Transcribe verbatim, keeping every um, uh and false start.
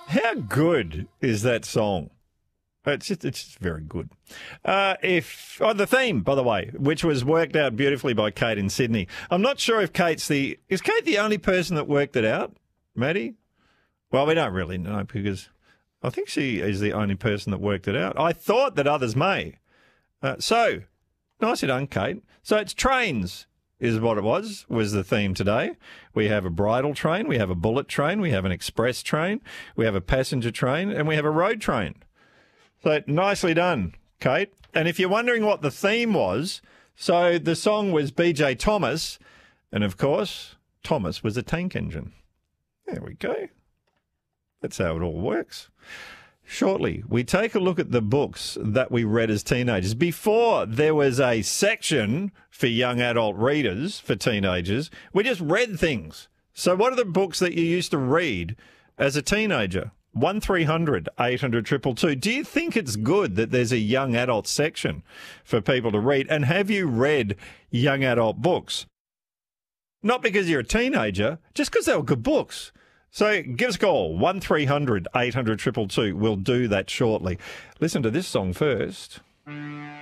How good is that song? It's just, it's just very good. Uh, if oh, the theme, by the way, which was worked out beautifully by Kate in Sydney. I'm not sure if Kate's the is Kate the only person that worked it out, Maddie? Well, we don't really know because I think she is the only person that worked it out. I thought that others may. Uh, so, nicely done, Kate. So it's trains is what it was, was the theme today. We have a bridle train, we have a bullet train, we have an express train, we have a passenger train, and we have a road train. So nicely done, Kate. And if you're wondering what the theme was, so the song was B J Thomas, and of course, Thomas was a tank engine. There we go. That's how it all works. Shortly, we take a look at the books that we read as teenagers. Before there was a section for young adult readers, for teenagers, we just read things. So what are the books that you used to read as a teenager? one three hundred eight hundred two two two. Do you think it's good that there's a young adult section for people to read? And have you read young adult books? Not because you're a teenager, just because they were good books. So give us a call, one three hundred eight hundred two two two. We'll do that shortly. Listen to this song first.